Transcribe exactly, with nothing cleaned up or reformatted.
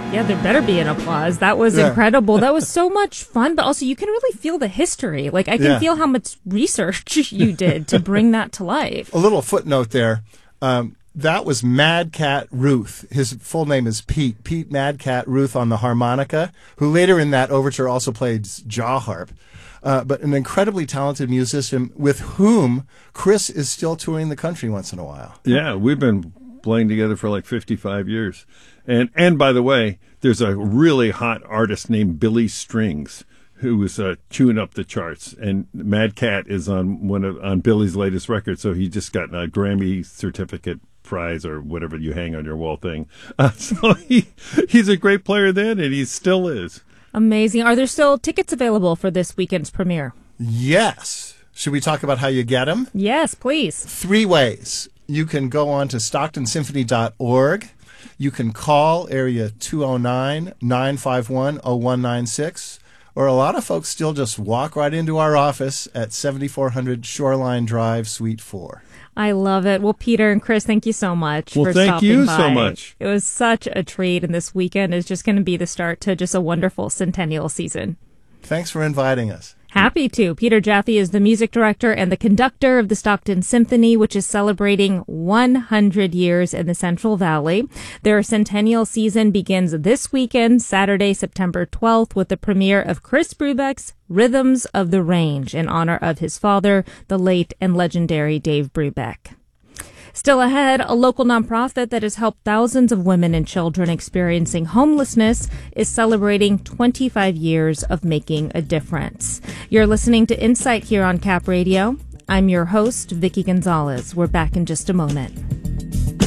Yeah, there better be an applause. That was Yeah. incredible. That was so much fun, but also you can really feel the history. Like, I can Yeah. feel how much research you did to bring that to life. A little footnote there. Um, that was Mad Cat Ruth. His full name is Pete. Pete Mad Cat Ruth on the harmonica, who later in that overture also played jaw harp. Uh, but an incredibly talented musician with whom Chris is still touring the country once in a while. Yeah, we've been playing together for like fifty-five years. And and by the way, there's a really hot artist named Billy Strings who was uh, chewing up the charts. And Mad Cat is on one of on Billy's latest record, so he just got a Grammy certificate prize or whatever you hang on your wall thing. Uh, so he he's a great player then, and he still is. Amazing. Are there still tickets available for this weekend's premiere? Yes. Should we talk about how you get them? Yes, please. Three ways. You can go on to stockton symphony dot org. You can call area two oh nine, nine five one, oh one nine six. Or a lot of folks still just walk right into our office at seventy-four hundred Shoreline Drive, Suite four. I love it. Well, Peter and Chris, thank you so much Well, for thank stopping you by. so much. It was such a treat, and this weekend is just going to be the start to just a wonderful centennial season. Thanks for inviting us. Happy to. Peter Jaffe is the music director and the conductor of the Stockton Symphony, which is celebrating one hundred years in the Central Valley. Their centennial season begins this weekend, Saturday, September twelfth, with the premiere of Chris Brubeck's Rhythms of the Range in honor of his father, the late and legendary Dave Brubeck. Still ahead, a local nonprofit that has helped thousands of women and children experiencing homelessness is celebrating twenty-five years of making a difference. You're listening to Insight here on Cap Radio. I'm your host, Vicki Gonzalez. We're back in just a moment.